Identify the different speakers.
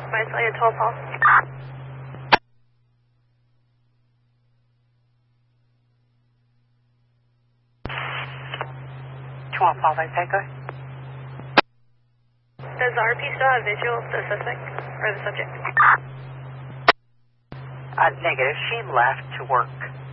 Speaker 1: Spice Lane 12 Hall.
Speaker 2: 12 Hall, I say, go.
Speaker 1: Does the RP still have visual of the suspect or the subject?
Speaker 2: Negative. She left to work